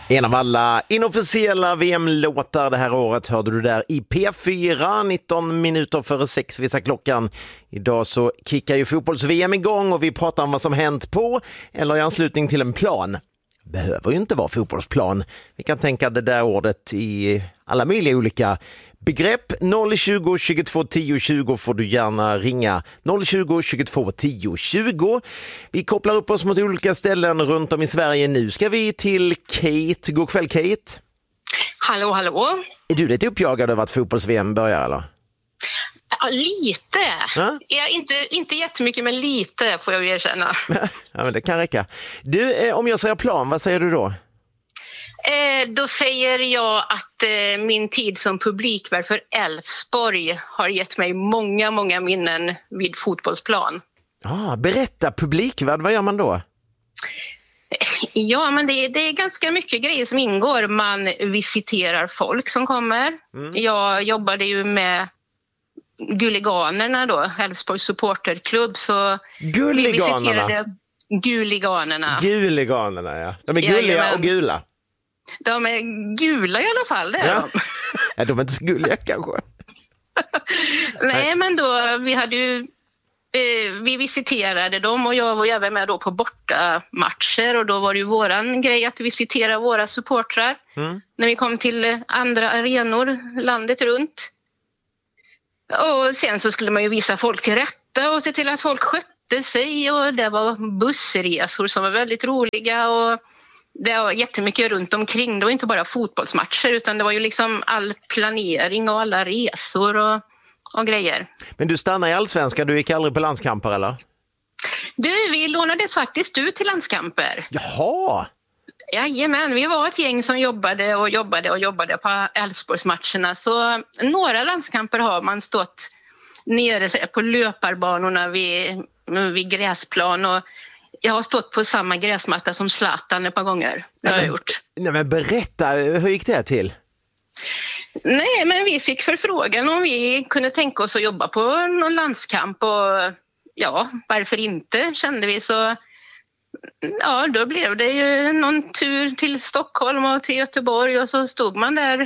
En av alla inofficiella VM-låtar det här året hörde du där i P4, 19 minuter före 6 visar klockan. Idag så kickar ju fotbolls-VM igång och vi pratar om vad som hänt på eller i anslutning till en plan. Behöver ju inte vara fotbollsplan. Vi kan tänka det där ordet i alla möjliga olika begrepp. 020 22 10 20 får du gärna ringa. 020 22 10 20. Vi kopplar upp oss mot olika ställen runt om i Sverige. Nu ska vi till Kate. God kväll, Kate. Hallå, hallå. Är du lite uppjagad över att fotbolls-VM börjar, eller? Ja, lite. Ja, inte jättemycket, men lite får jag erkänna. Ja, men det kan räcka. Du, om jag säger plan, vad säger du då? Då säger jag att min tid som publikvärd för Elfsborg har gett mig många minnen vid fotbollsplan. Berätta, publikvärd, vad gör man då? Ja, men det är ganska mycket grejer som ingår. Man visiterar folk som kommer. Jag jobbade ju med Guliganerna då, Elfsborgs supporterklubb. Så Guliganerna? Guliganerna, ja. De är gulliga och gula. De är gula i alla fall, det är de. Ja, de är inte så gulliga kanske. Nej, men då, vi visiterade dem och jag var även med då på bortamatcher och då var det ju våran grej att visitera våra supportrar när vi kom till andra arenor landet runt. Och sen så skulle man ju visa folk till rätta och se till att folk skötte sig och det var bussresor som var väldigt roliga och det var jättemycket runt omkring. Det var inte bara fotbollsmatcher utan det var ju liksom all planering och alla resor och grejer. Men du stannade i Allsvenskan, du gick aldrig på landskamper eller? Du, vi lånades faktiskt ut till landskamper. Jaha! Jajamän, vi var ett gäng som jobbade på Elfsborgsmatcherna. Så några landskamper har man stått nere på löparbanorna vid gräsplan och jag har stått på samma gräsmatta som Zlatan ett par gånger. Det har jag gjort. Nej, men berätta, hur gick det till? Nej, men vi fick förfrågan om vi kunde tänka oss att jobba på någon landskamp och ja, varför inte kände vi så. Ja, då blev det ju någon tur till Stockholm och till Göteborg och så stod man där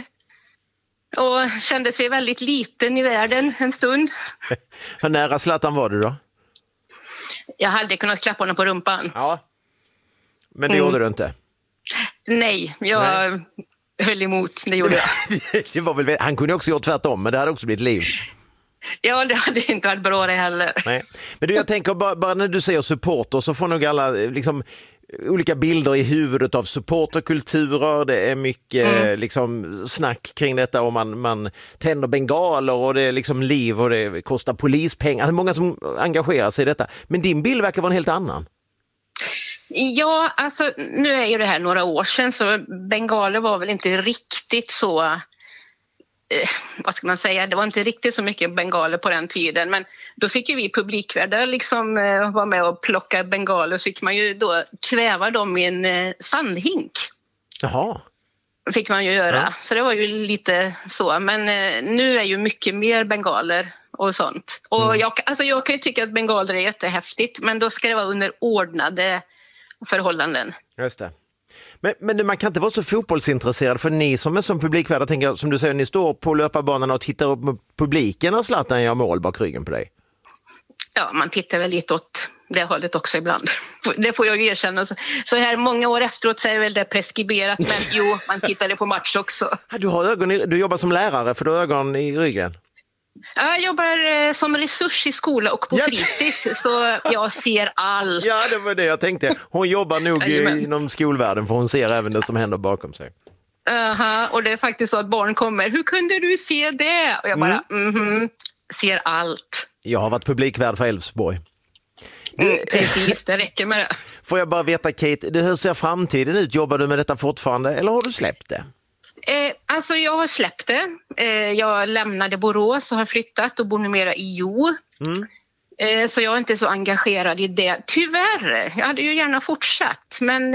och kände sig väldigt liten i världen en stund. Hur nära Zlatan var du då? Jag hade kunnat klappa honom på rumpan. Ja, men det gjorde du inte? Nej, jag höll emot, det gjorde jag. Det var väl, han kunde också gjort tvärtom, men det hade också blivit liv. Ja, det hade inte varit bra det heller. Nej. Men du, jag tänker bara när du säger supporter så får nog alla liksom olika bilder i huvudet av supporterkulturer. Det är mycket liksom snack kring detta och man tänder bengaler och det är liksom liv och det kostar polispengar. Alltså många som engagerar sig i detta. Men din bild verkar vara en helt annan. Ja, alltså nu är ju det här några år sedan så bengaler var väl inte riktigt så... vad ska man säga, det var inte riktigt så mycket bengaler på den tiden men då fick ju vi publikvärdar liksom vara med och plocka bengaler så fick man ju då kväva dem i en sandhink. Jaha. Fick man ju göra, så det var ju lite så men nu är ju mycket mer bengaler och sånt och jag kan ju tycka att bengaler är jättehäftigt men då ska det vara under ordnade förhållanden. Just det. Men man kan inte vara så fotbollsintresserad för ni som är som publikvärdar tänker, som du säger, ni står på löparbanan och tittar upp med publiken och Zlatan gör mål bak ryggen på dig. Ja, man tittar väl lite åt det hållet också ibland. Det får jag erkänna. Så här många år efteråt så är väl det preskriberat, men jo, man tittade på match också. Du jobbar som lärare för du har ögon i ryggen. Jag jobbar som resurs i skola och på fritids så jag ser allt. Ja, det var det jag tänkte. Hon jobbar nog inom skolvärlden för hon ser även det som händer bakom sig. Och det är faktiskt så att barn kommer. Hur kunde du se det? Och jag bara, ser allt. Jag har varit publikvärd för Elfsborg. Precis, det räcker med det. Får jag bara veta, Kate, hur ser framtiden ut? Jobbar du med detta fortfarande eller har du släppt det? Alltså jag har släppt det. Jag lämnade Borås och har flyttat och bor numera i Jo. Så jag är inte så engagerad i det. Tyvärr, jag hade ju gärna fortsatt. Men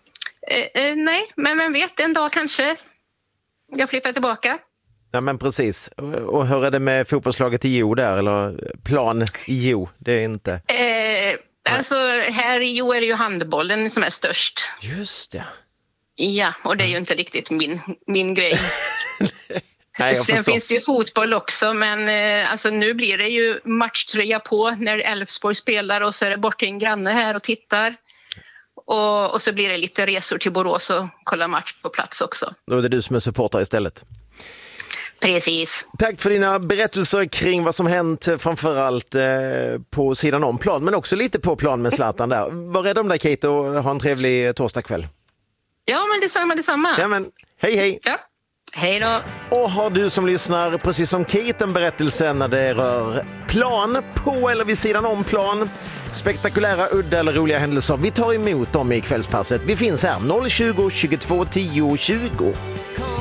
nej, men vem vet, en dag kanske jag flyttar tillbaka. Ja men precis. Och hur är det med fotbollslaget i Jo där? Eller plan i Jo? Det är inte... Alltså här i Jo är det ju handbollen som är störst. Just det. Ja, och det är ju inte riktigt min grej. Nej, jag Sen förstår. finns det ju fotboll också, men alltså nu blir det ju matchtröja på när Elfsborg spelar och så är det bort till en granne här och tittar. Och så blir det lite resor till Borås och kolla match på plats också. Då är det du som är supporter istället. Precis. Tack för dina berättelser kring vad som hänt, framförallt på sidan om plan, men också lite på plan med Zlatan där. Var rädd om dig, Kate, och ha en trevlig torsdagkväll. Ja, men detsamma. Ja, men hej. Ja. Hej då. Och har du som lyssnar, precis som Kate, en berättelse när det rör plan, på eller vid sidan om plan, spektakulära, udda eller roliga händelser, vi tar emot dem i kvällspasset. Vi finns här 020 22 10 20.